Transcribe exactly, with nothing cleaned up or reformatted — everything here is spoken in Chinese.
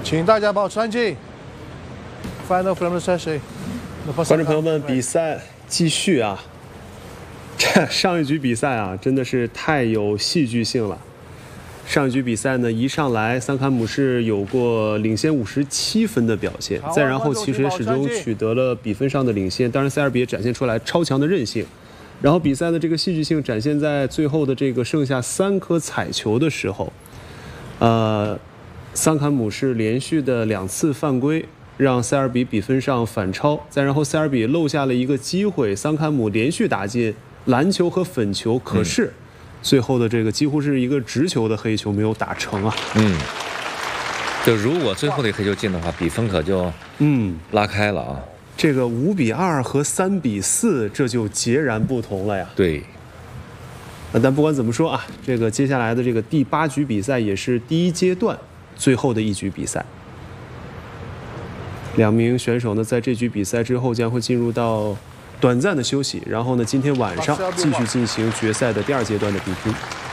请大家保持安静。Final film session。 观众朋友们，比赛继续啊！这上一局比赛啊，真的是太有戏剧性了。上一局比赛呢，一上来桑坎姆是有过领先五十七分的表现，再然后其实也始终取得了比分上的领先。当然，塞尔比也展现出来超强的韧性。然后比赛的这个戏剧性展现在最后的这个剩下三颗彩球的时候，呃，桑坎姆是连续的两次犯规，让塞尔比比分上反超。再然后塞尔比漏下了一个机会，桑坎姆连续打进蓝球和粉球，可是。嗯最后的这个几乎是一个直球的黑球没有打成啊。 嗯，就如果最后的黑球进的话，比分可就嗯拉开了啊。 这个五比二和三比四，这就截然不同了呀。 对。 但不管怎么说啊，这个接下来的这个第八局比赛也是第一阶段最后的一局比赛。两名选手呢，在这局比赛之后将会进入到短暂的休息，然后呢，今天晚上继续进行决赛的第二阶段的比拼。